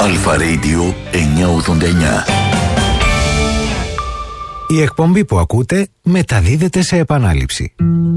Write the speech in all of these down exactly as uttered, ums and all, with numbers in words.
Αλφα Radio εννιακόσια ογδόντα εννιά. Η εκπομπή που ακούτε μεταδίδεται σε επανάληψη.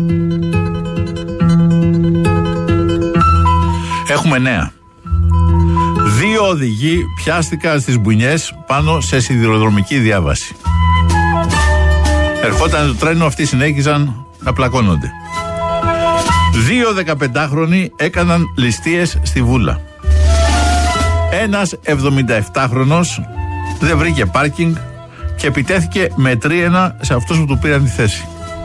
Έχουμε νέα. Δύο οδηγοί πιάστηκαν στις μπουνιές πάνω σε σιδηροδρομική διάβαση. Ερχόταν το τρένο, αυτοί συνέχιζαν να πλακώνονται. Δύο δεκαπεντάχρονοι έκαναν ληστείες στη Βούλα. Ένας εβδομηνταεπτάχρονος δεν βρήκε πάρκινγκ και επιτέθηκε με τρίαινα σε αυτούς που του πήραν τη θέση.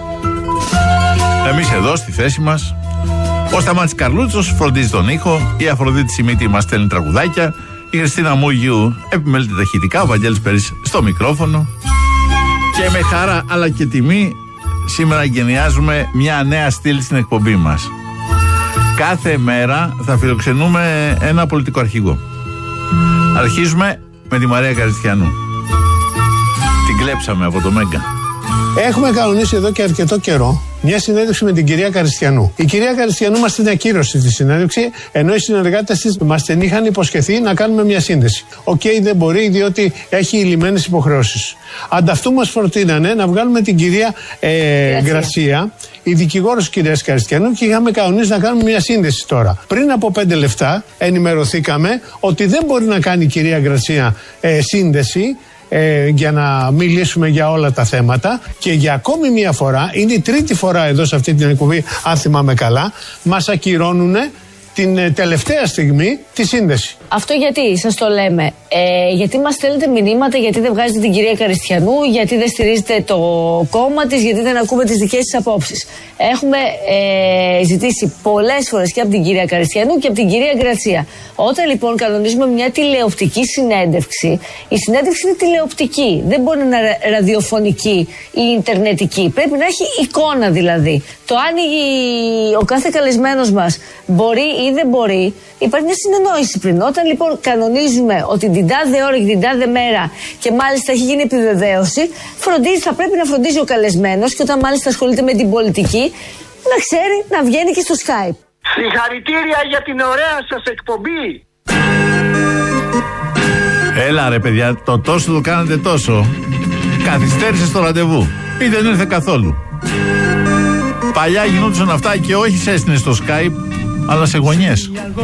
Εμείς εδώ στη θέση μας, ο Σταμάτης Καρλούτσος φροντίζει τον ήχο, η Αφροδίτη Σιμίτη μας στέλνει τραγουδάκια, η Χριστίνα Μούγιου επιμελείται τα ηχητικά, ο Βαγγέλης Περής στο μικρόφωνο. Και με χαρά αλλά και τιμή σήμερα γενιάζουμε μια νέα στήλη στην εκπομπή μας. Κάθε μέρα θα φιλοξενούμε ένα πολιτικό αρχηγό. Αρχίζουμε με τη Μαρία Καριστιανού. Την κλέψαμε από το Μέγκα. Έχουμε κανονίσει εδώ και αρκετό καιρό μια συνέντευξη με την κυρία Καριστιανού. Η κυρία Καριστιανού μας την ακύρωσε τη συνέντευξη, ενώ οι συνεργάτες της μας την είχαν υποσχεθεί να κάνουμε μια σύνδεση. Οκ, okay, δεν μπορεί, διότι έχει λυμμένες υποχρεώσεις. Ανταυτού μας προτείνανε να βγάλουμε την κυρία ε, Γκρασία, η δικηγόρος κυρίας Καριστιανού, και είχαμε κανονίσει να κάνουμε μια σύνδεση τώρα. Πριν από πέντε λεπτά ενημερωθήκαμε ότι δεν μπορεί να κάνει η κυρία Γκρασία ε, σύνδεση. Ε, για να μιλήσουμε για όλα τα θέματα, και για ακόμη μία φορά, είναι η τρίτη φορά εδώ σε αυτή την εκπομπή, αν θυμάμαι καλά, μας ακυρώνουν την ε, τελευταία στιγμή τη σύνδεση. Αυτό γιατί σας το λέμε? Ε, γιατί μας στέλνετε μηνύματα, γιατί δεν βγάζετε την κυρία Καριστιανού, γιατί δεν στηρίζετε το κόμμα της, γιατί δεν ακούμε τις δικές της απόψεις. Έχουμε ε, ζητήσει πολλές φορές και από την κυρία Καριστιανού και από την κυρία Γκρατσία. Όταν λοιπόν κανονίζουμε μια τηλεοπτική συνέντευξη, η συνέντευξη είναι τηλεοπτική. Δεν μπορεί να είναι ραδιοφωνική ή ιντερνετική. Πρέπει να έχει εικόνα δηλαδή. Το αν η, ο κάθε καλεσμένος μας μπορεί ή δεν μπορεί, υπάρχει μια συνεννόηση πριν. Όταν λοιπόν κανονίζουμε ότι την τάδε ώρα και την τάδε μέρα, και μάλιστα έχει γίνει επιβεβαίωση, φροντίζει, θα πρέπει να φροντίζει ο καλεσμένος, και όταν μάλιστα ασχολείται με την πολιτική, να ξέρει να βγαίνει και στο Skype. Συγχαρητήρια για την ωραία σας εκπομπή. Έλα ρε παιδιά, το τόσο το κάνατε τόσο. Καθυστέρησε στο ραντεβού ή δεν ήρθε καθόλου. Παλιά γινόντουσαν αυτά και όχι σε έστεινε στο Skype, αλλά σε γωνιές.